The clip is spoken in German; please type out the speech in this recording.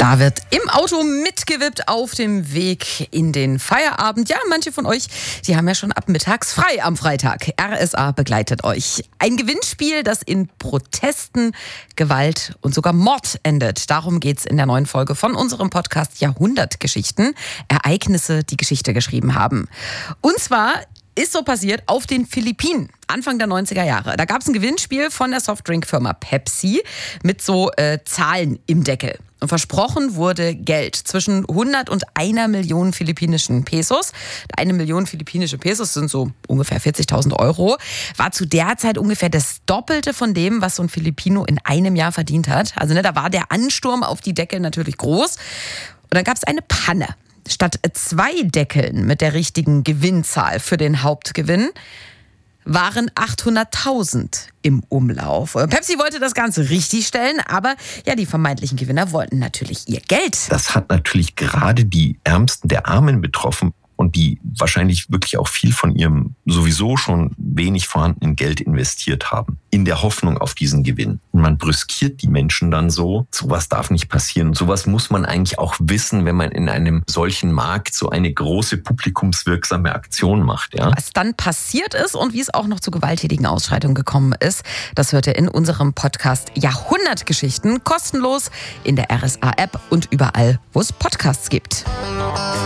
Da wird im Auto mitgewippt auf dem Weg in den Feierabend. Ja, manche von euch, die haben ja schon ab mittags frei am Freitag. RSA begleitet euch. Ein Gewinnspiel, das in Protesten, Gewalt und sogar Mord endet. Darum geht's in der neuen Folge von unserem Podcast Jahrhundertgeschichten. Ereignisse, die Geschichte geschrieben haben. Und zwar ist so passiert auf den Philippinen, Anfang der 90er Jahre. Da gab es ein Gewinnspiel von der Softdrinkfirma Pepsi mit so Zahlen im Deckel. Und versprochen wurde Geld zwischen 100 und 1 Million philippinischen Pesos. 1 Million philippinische Pesos sind so ungefähr 40.000 Euro. War zu der Zeit ungefähr das Doppelte von dem, was so ein Filipino in einem Jahr verdient hat. Also da war der Ansturm auf die Deckel natürlich groß. Und dann gab es eine Panne. Statt 2 Deckeln mit der richtigen Gewinnzahl für den Hauptgewinn waren 800.000 im Umlauf. Pepsi wollte das Ganze richtig stellen, aber ja, die vermeintlichen Gewinner wollten natürlich ihr Geld. Das hat natürlich gerade die Ärmsten der Armen betroffen und die wahrscheinlich wirklich auch viel von ihrem sowieso schon wenig vorhandenen Geld investiert haben, in der Hoffnung auf diesen Gewinn. Und man brüskiert die Menschen dann so. Sowas darf nicht passieren. Sowas muss man eigentlich auch wissen, wenn man in einem solchen Markt so eine große publikumswirksame Aktion macht. Ja? Was dann passiert ist und wie es auch noch zu gewalttätigen Ausschreitungen gekommen ist, das hört ihr in unserem Podcast Jahrhundertgeschichten kostenlos in der RSA-App und überall, wo es Podcasts gibt.